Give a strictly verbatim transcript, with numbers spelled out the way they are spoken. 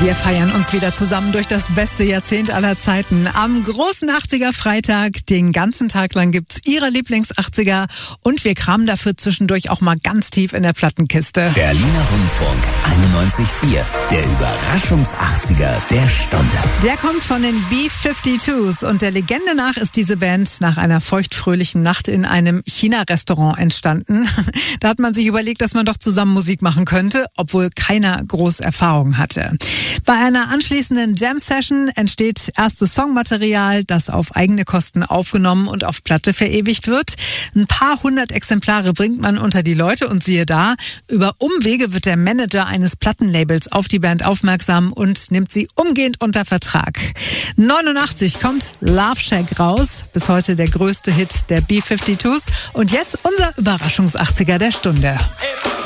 Wir feiern uns wieder zusammen durch das beste Jahrzehnt aller Zeiten. Am großen achtziger-Freitag, den ganzen Tag lang gibt's Ihre Lieblings-achtziger und wir kramen dafür zwischendurch auch mal ganz tief in der Plattenkiste. Berliner Rundfunk einundneunzig Komma vier, der Überraschungs-achtziger der Stunde. Der kommt von den B zweiundfünfzig und der Legende nach ist diese Band nach einer feuchtfröhlichen Nacht in einem China-Restaurant entstanden. Da hat man sich überlegt, dass man doch zusammen Musik machen könnte, obwohl keiner groß Erfahrung hatte. Bei einer anschließenden Jam-Session entsteht erstes Songmaterial, das auf eigene Kosten aufgenommen und auf Platte verewigt wird. Ein paar hundert Exemplare bringt man unter die Leute und siehe da, über Umwege wird der Manager eines Plattenlabels auf die Band aufmerksam und nimmt sie umgehend unter Vertrag. neunundachtzig kommt Love Shack raus, bis heute der größte Hit der B zweiundfünfzig und jetzt unser Überraschungs-achtziger der Stunde.